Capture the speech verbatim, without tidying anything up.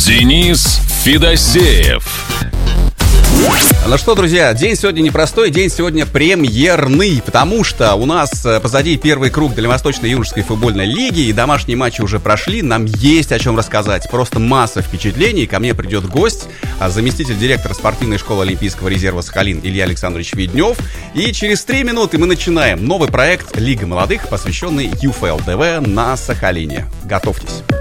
Денис Федосеев. Ну что, друзья, день сегодня непростой, день сегодня премьерный, потому что у нас позади первый круг Дальневосточной юношеской футбольной лиги, и домашние матчи уже прошли, нам есть о чем рассказать, просто масса впечатлений. Ко мне придет гость, заместитель директора спортивной школы Олимпийского резерва Сахалин Илья Александрович Веднев, и через три минуты мы начинаем новый проект «Лига молодых», посвященный ЮФЛ ТВ на Сахалине. Готовьтесь.